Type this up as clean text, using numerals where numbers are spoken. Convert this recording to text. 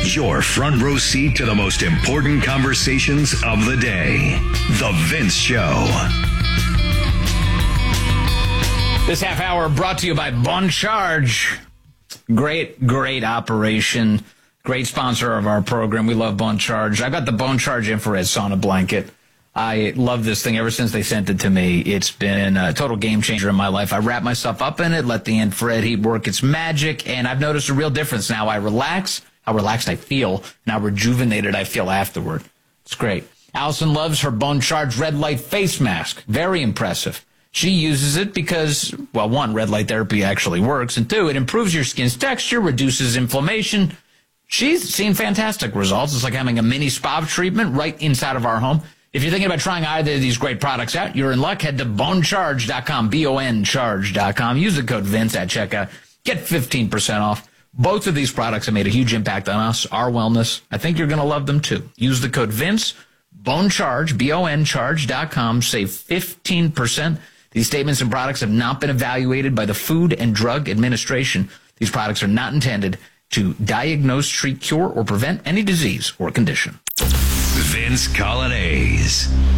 your front row seat to the most important conversations of the day. The Vince Show. This half hour brought to you by Bon Charge. Great operation. Great sponsor of our program. We love Bon Charge. I got the Bon Charge infrared sauna blanket. I love this thing ever since they sent it to me. It's been a total game changer in my life. I wrap myself up in it, let the infrared heat work its magic, and I've noticed a real difference now. I relax, how relaxed I feel, and how rejuvenated I feel afterward. It's great. Allison loves her Bon Charge red light face mask. Very impressive. She uses it because, well, one, red light therapy actually works, and two, it improves your skin's texture, reduces inflammation. She's seen fantastic results. It's like having a mini spa treatment right inside of our home. If you're thinking about trying either of these great products out, you're in luck. Head to boncharge.com, boncharge.com. Use the code Vince at checkout. Get 15% off. Both of these products have made a huge impact on us, our wellness. I think you're going to love them too. Use the code Vince, boncharge, boncharge.com. Save 15%. These statements and products have not been evaluated by the Food and Drug Administration. These products are not intended to diagnose, treat, cure, or prevent any disease or condition. Vince Coglianese.